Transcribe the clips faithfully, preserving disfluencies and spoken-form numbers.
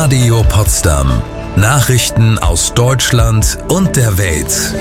Radio Potsdam. Nachrichten aus Deutschland und der Welt.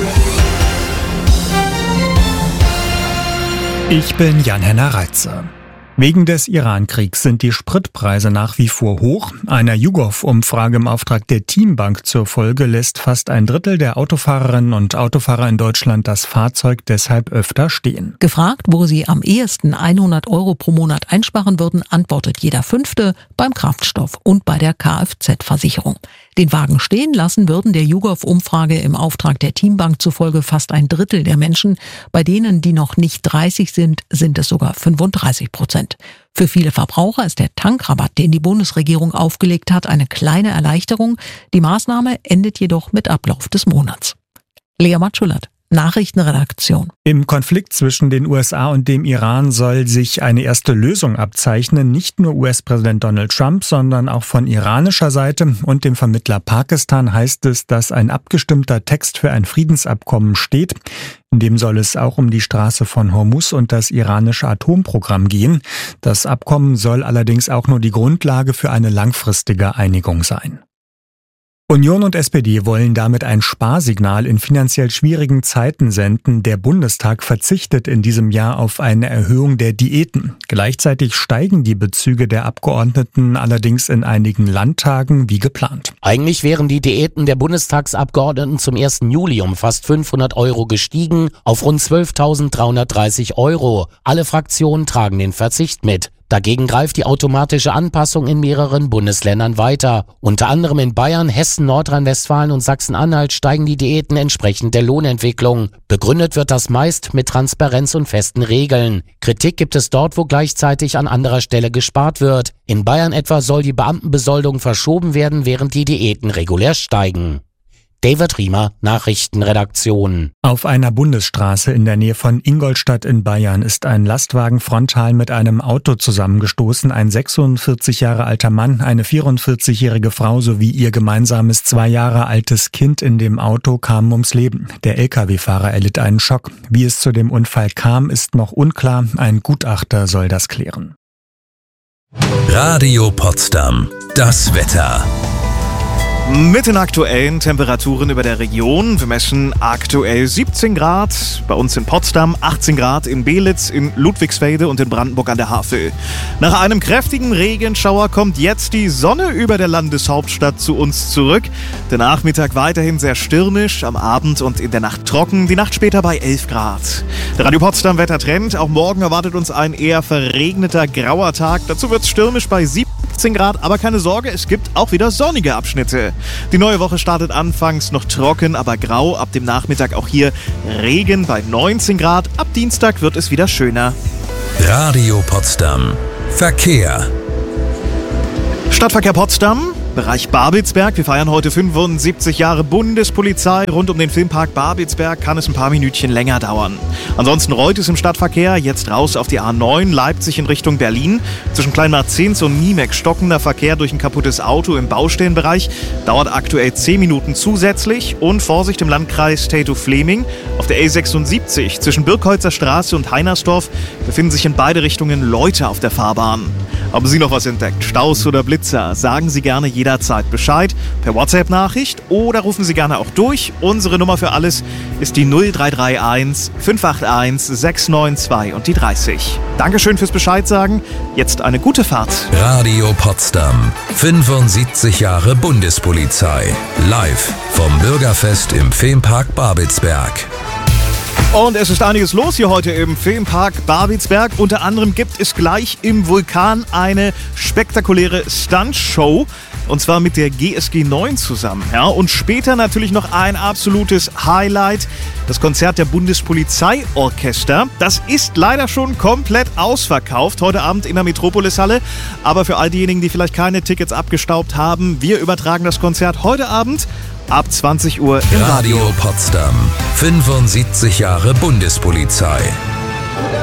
Ich bin Jan-Henner Reitze. Wegen des Iran-Kriegs sind die Spritpreise nach wie vor hoch. Einer YouGov-Umfrage im Auftrag der Teambank zur Folge lässt fast ein Drittel der Autofahrerinnen und Autofahrer in Deutschland das Fahrzeug deshalb öfter stehen. Gefragt, wo sie am ehesten hundert Euro pro Monat einsparen würden, antwortet jeder Fünfte beim Kraftstoff und bei der Kfz-Versicherung. Den Wagen stehen lassen würden der YouGov-Umfrage im Auftrag der Teambank zufolge fast ein Drittel der Menschen. Bei denen, die noch nicht dreißig sind, sind es sogar fünfunddreißig Prozent. Für viele Verbraucher ist der Tankrabatt, den die Bundesregierung aufgelegt hat, eine kleine Erleichterung. Die Maßnahme endet jedoch mit Ablauf des Monats. Lea Matschulat, Nachrichtenredaktion. Im Konflikt zwischen den U S A und dem Iran soll sich eine erste Lösung abzeichnen. Nicht nur U S-Präsident Donald Trump, sondern auch von iranischer Seite und dem Vermittler Pakistan heißt es, dass ein abgestimmter Text für ein Friedensabkommen steht. In dem soll es auch um die Straße von Hormuz und das iranische Atomprogramm gehen. Das Abkommen soll allerdings auch nur die Grundlage für eine langfristige Einigung sein. Union und S P D wollen damit ein Sparsignal in finanziell schwierigen Zeiten senden. Der Bundestag verzichtet in diesem Jahr auf eine Erhöhung der Diäten. Gleichzeitig steigen die Bezüge der Abgeordneten allerdings in einigen Landtagen wie geplant. Eigentlich wären die Diäten der Bundestagsabgeordneten zum ersten Juli um fast fünfhundert Euro gestiegen auf rund zwölftausenddreihundertdreißig Euro. Alle Fraktionen tragen den Verzicht mit. Dagegen greift die automatische Anpassung in mehreren Bundesländern weiter. Unter anderem in Bayern, Hessen, Nordrhein-Westfalen und Sachsen-Anhalt steigen die Diäten entsprechend der Lohnentwicklung. Begründet wird das meist mit Transparenz und festen Regeln. Kritik gibt es dort, wo gleichzeitig an anderer Stelle gespart wird. In Bayern etwa soll die Beamtenbesoldung verschoben werden, während die Diäten regulär steigen. David Riemer, Nachrichtenredaktion. Auf einer Bundesstraße in der Nähe von Ingolstadt in Bayern ist ein Lastwagen frontal mit einem Auto zusammengestoßen. Ein sechsundvierzig Jahre alter Mann, eine vierundvierzigjährige Frau sowie ihr gemeinsames zwei Jahre altes Kind in dem Auto kamen ums Leben. Der L K W-Fahrer erlitt einen Schock. Wie es zu dem Unfall kam, ist noch unklar. Ein Gutachter soll das klären. Radio Potsdam. Das Wetter. Mit den aktuellen Temperaturen über der Region. Wir messen aktuell siebzehn Grad bei uns in Potsdam, achtzehn Grad in Belitz, in Ludwigsfelde und in Brandenburg an der Havel. Nach einem kräftigen Regenschauer kommt jetzt die Sonne über der Landeshauptstadt zu uns zurück. Der Nachmittag weiterhin sehr stürmisch, am Abend und in der Nacht trocken, die Nacht später bei elf Grad. Der Radio Potsdam Wettertrend. Auch morgen erwartet uns ein eher verregneter, grauer Tag. Dazu wird es stürmisch bei siebzehn Grad, aber keine Sorge, es gibt auch wieder sonnige Abschnitte. Die neue Woche startet anfangs noch trocken, aber grau. Ab dem Nachmittag auch hier Regen bei neunzehn Grad. Ab Dienstag wird es wieder schöner. Radio Potsdam. Verkehr. Stadtverkehr Potsdam, Bereich Babelsberg. Wir feiern heute fünfundsiebzig Jahre Bundespolizei. Rund um den Filmpark Babelsberg kann es ein paar Minütchen länger dauern. Ansonsten rollt es im Stadtverkehr. Jetzt raus auf die A neun, Leipzig in Richtung Berlin. Zwischen Kleinmarkt-Zehns und Niemek stockender Verkehr durch ein kaputtes Auto im Baustellenbereich. Dauert aktuell zehn Minuten zusätzlich. Und Vorsicht im Landkreis Teltow-Fleming. Auf der L sechsundsiebzig zwischen Birkholzer Straße und Heinersdorf befinden sich in beide Richtungen Leute auf der Fahrbahn. Haben Sie noch was entdeckt? Staus oder Blitzer? Sagen Sie gerne jederzeit Bescheid per WhatsApp-Nachricht oder rufen Sie gerne auch durch. Unsere Nummer für alles ist die null drei drei eins fünf acht eins sechs neun zwei und die dreißig. Dankeschön fürs Bescheid sagen. Jetzt eine gute Fahrt. Radio Potsdam. fünfundsiebzig Jahre Bundespolizei. Live vom Bürgerfest im Filmpark Babelsberg. Und es ist einiges los hier heute im Filmpark Babelsberg. Unter anderem gibt es gleich im Vulkan eine spektakuläre Stuntshow. Und zwar mit der G S G neun zusammen. Ja? Und später natürlich noch ein absolutes Highlight. Das Konzert der Bundespolizeiorchester. Das ist leider schon komplett ausverkauft. Heute Abend in der Metropolishalle. Aber für all diejenigen, die vielleicht keine Tickets abgestaubt haben, wir übertragen das Konzert heute Abend ab zwanzig Uhr im Radio. Radio Potsdam. fünfundsiebzig Jahre Bundespolizei.